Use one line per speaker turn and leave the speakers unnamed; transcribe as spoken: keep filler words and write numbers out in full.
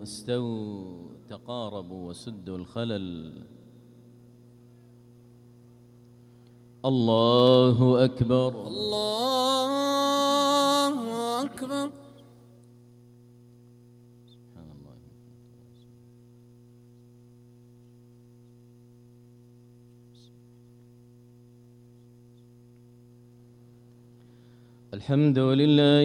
استووا تقاربوا وسدوا الخلل. الله أكبر
الله أكبر.
سبحان الله. الحمد لله